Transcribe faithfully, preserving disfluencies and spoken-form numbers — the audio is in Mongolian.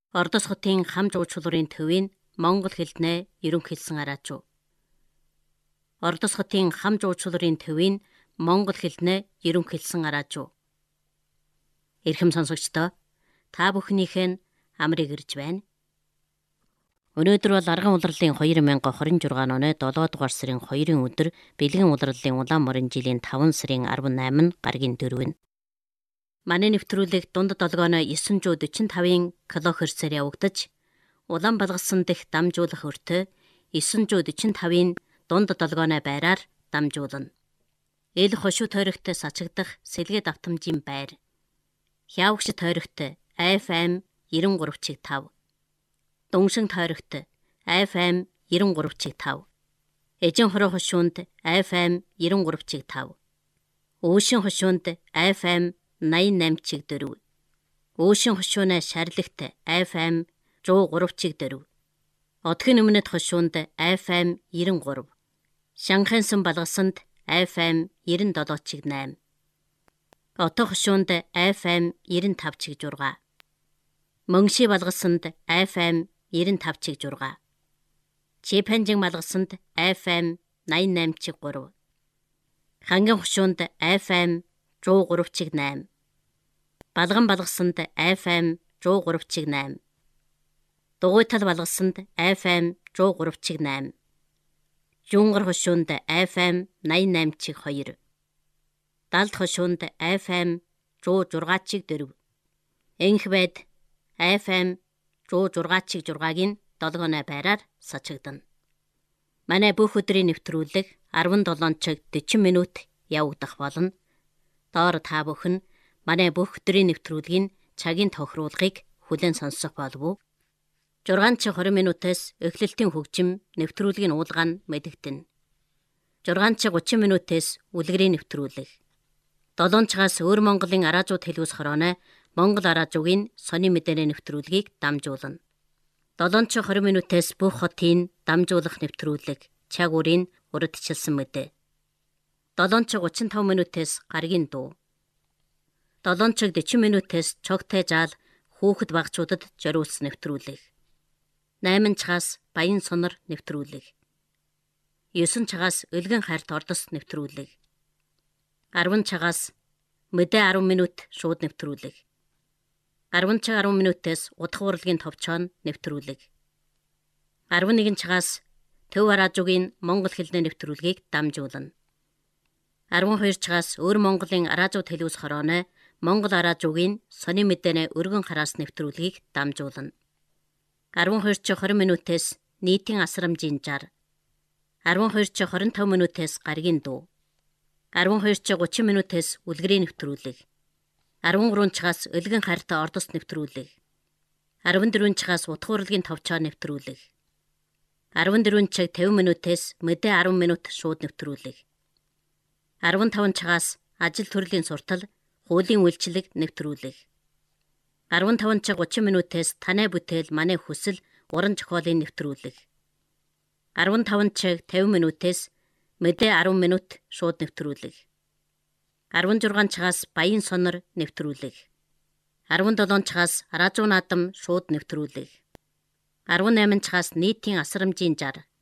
Ордос хотын хам жуулчлалын төвийн монгол хэлнээ ерөнхийлсэн араачуу. Ордос хотын хам жуулчлалын төвийн монгол хэлнээ ерөнхийлсэн араачуу. Эрхэм сонсогчдоо, та бүхнийхээ нь амрыг ирж байна. Өнөөдөр бол арган улирлын хоёр мянга хорин жургаан оны долоо дугаар сарын хоёрын өдөр бэлгэн улирлын Улаанморын жилийн таван сарын арван найман гаргийн дөрөв нь. Манай нэвтрүүлэг дунд долгооно девять forty-five килохерцээр явагдаж, улаан балгасан дэх дамжуулах өртөө девять forty-five-ийн дунд долгооно байраар дамжуулна. Эл хошуу тойрогт сачигдах сэлгээ давтамжийн байр. Хявагш тойрогт эф эм ninety-three чиг five. Дуншин тойрогт эф эм ninety-three чиг five. Эжин хороо хошуунд эф эм ninety-three чиг five. Өөшин хошуунд эф эм ninety-eight чиг four. Өөшин хошууна шарлагт эф эм one oh three чиг four. Одхын өмнөд хошуунд эф эм ninety-three. Шанхайсан балгасанд эф эм ninety-seven чиг eight. Отоо хошуунд эф эм ninety-five чиг six. Мөнгши балгасанд эф эм ninety-five чиг six. Чипэнжин балгасанд эф эм ninety-eight чиг three. Ханган хошуунд эф эм one oh three чиг eight. Балган балгасанд эф эм one oh three чиг eight. Дугуйтал балгасанд эф эм one oh three чиг eight. Жунгар хошуунд эф эм ninety-eight чиг two. Далд хошуунд эф эм one oh six чиг four. Энх байд эф эм one oh six чиг six-гийн долгооны байраар сачигдана. Манай бүх өдрийн нэвтрүүлэг seventy-seven чиг forty минут явагдах болно. Доор та бүхэн манай бүх өдрийн нэвтрүүлгийн цагийн тохируулгыг хүлээн сонсох болов уу? six чиг twenty минутаас эхлэлтийн хөгжим нэвтрүүлгийн уулгаа нь мэдэгдэнэ. six чиг thirty минутаас үлгэрийн нэвтрүүлэг. seven чигаас өөр Монголын араажууд хэлүүс хорооно Монгол араажуугийн сони мэдээний нэвтрүүлгийг дамжуулна. seven чиг twenty минутаас бүх хотын дамжуулах нэвтрүүлэг чаг үрийн урдчилсан мэдээ. seven чиг thirty-five минутаас гаргийн дуу. seven чиг forty минутаас чогтой жаал хүүхэд багчуудад зориулсан нэвтрүүлэг. eight чигаас баян сонор нэвтрүүлэг. nine чигаас өлгөн хайрт ордос нэвтрүүлэг. ten чигаас мэдээ ten минут шууд нэвтрүүлэг. ten чиг ten минутаас удах урлагийн товчоон нэвтрүүлэг. eleven чигаас төв араажуугийн монгол хэлний нэвтрүүлгийг дамжуулна. twelve чигаас өөр Монголын араажууд хэлүүс хорооно Монгол араажуугийн сони мэдээний өргөн хараас нэвтрүүлгийг дамжуулна. twelve чиг twenty минутаас нийтийн асрамжийн жар. twelve чиг twenty-five минутаас гаргийн дуу. twelve чиг thirty минутаас үлгэрийн нэвтрүүлэг. thirteen чигаас өлгөн хайртай ордос нэвтрүүлэг. fourteen чигаас удах урлагийн товчоо нэвтрүүлэг. fourteen чиг fifty минутаас мэдээ ten минут шууд нэвтрүүлэг. fifteen чигаас ажил төрлийн суртал, хуулийн үйлчлэг нэвтрүүлэг. fifteen чиг thirty минутаас танай бүтээл манай хүсэл, уран зохиолын нэвтрүүлэг. fifteen чиг fifty минутаас мэдээ ten минут шууд нэвтрүүлэг. sixteen чигаас баян сонор нэвтрүүлэг. seventeen чигаас араажуу наадам шууд нэвтрүүлэг. eighteen чигаас нийтийн асрамжийн жар.